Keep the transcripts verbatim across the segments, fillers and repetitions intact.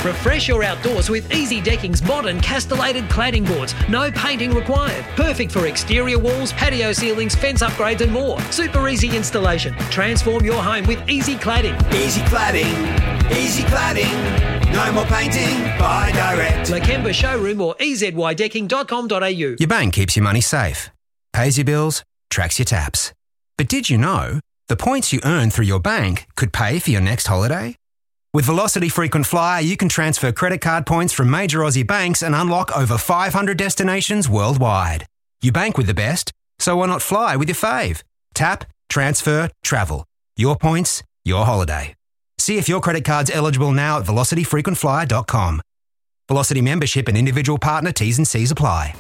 Refresh your outdoors with Easy Decking's modern castellated cladding boards. No painting required. Perfect for exterior walls, patio ceilings, fence upgrades and more. Super easy installation. Transform your home with Easy Cladding. Easy Cladding. Easy Cladding. No more painting. Buy direct. Lakemba Showroom or e z y decking dot com dot a u. Your bank keeps your money safe, pays your bills, tracks your taps. But did you know the points you earn through your bank could pay for your next holiday? With Velocity Frequent Flyer, you can transfer credit card points from major Aussie banks and unlock over five hundred destinations worldwide. You bank with the best, so why not fly with your fave? Tap, transfer, travel. Your points, your holiday. See if your credit card's eligible now at velocity frequent flyer dot com. Velocity membership and individual partner T's and C's apply.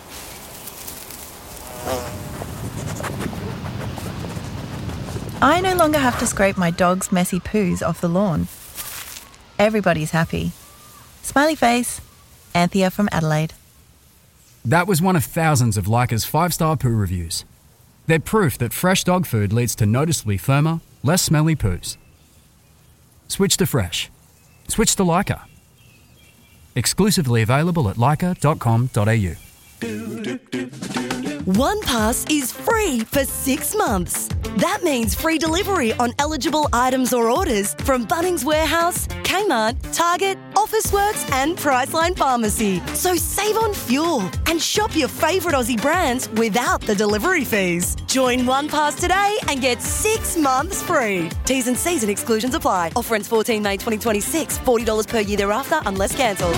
I no longer have to scrape my dog's messy poos off the lawn. Everybody's happy. Smiley face, Anthea from Adelaide. That was one of thousands of Leica's five-star poo reviews. They're proof that fresh dog food leads to noticeably firmer, less smelly poos. Switch to fresh. Switch to Leica. Exclusively available at leica dot com dot a u. OnePass is free for six months. That means free delivery on eligible items or orders from Bunnings Warehouse, Kmart, Target, Officeworks and Priceline Pharmacy. So save on fuel and shop your favourite Aussie brands without the delivery fees. Join OnePass today and get six months free. T's and C's and exclusions apply. Offer ends fourteenth May twenty twenty-six. forty dollars per year thereafter unless cancelled.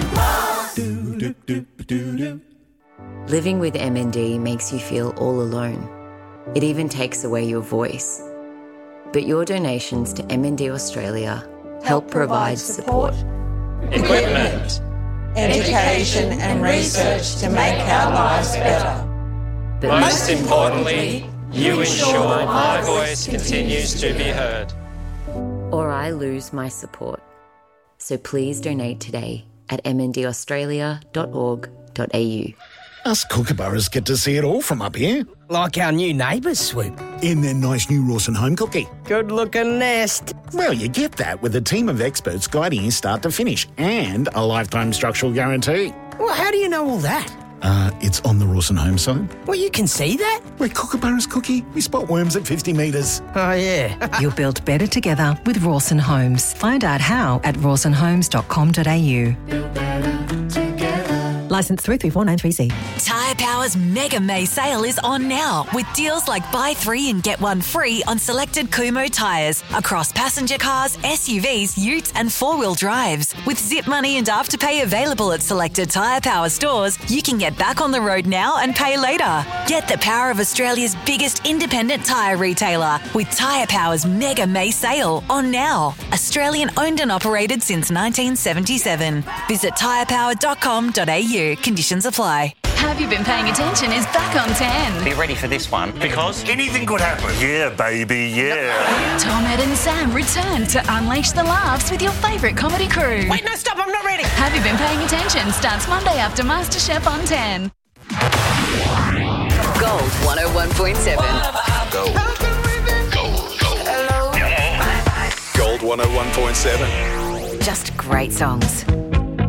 Living with M N D makes you feel all alone. It even takes away your voice. But your donations to M N D Australia help, help provide support, equipment, education and research to make our lives better. But most importantly, you ensure my voice continues to be heard. Or I lose my support. So please donate today at m n d australia dot org dot a u. Us kookaburras get to see it all from up here. Like our new neighbours, Swoop. In their nice new Rawson home cookie. Good-looking nest. Well, you get that with a team of experts guiding you start to finish and a lifetime structural guarantee. Well, how do you know all that? Uh, it's on the Rawson home side. Well, you can see that? We're kookaburras, Cookie. We spot worms at fifty metres. Oh, yeah. You'll build better together with Rawson Homes. Find out how at rawson homes dot com dot a u. Licence three three four nine three C. Tyre Power's Mega May sale is on now with deals like buy three and get one free on selected Kumho tyres across passenger cars, S U Vs, utes and four-wheel drives. With zip money and afterpay available at selected Tyre Power stores, you can get back on the road now and pay later. Get the power of Australia's biggest independent tyre retailer with Tyre Power's Mega May sale on now. Australian owned and operated since nineteen seventy-seven. Visit tyre power dot com dot a u. Conditions apply. Have You Been Paying Attention is back on ten. Be ready for this one because anything could happen. Yeah, baby, yeah. Tom, Ed and Sam return to unleash the laughs with your favourite comedy crew. Wait, no, stop, I'm not ready. Have You Been Paying Attention starts Monday after MasterChef on ten. Gold one oh one point seven. Gold. Gold. Gold. Hello. Gold one oh one point seven. Just great songs.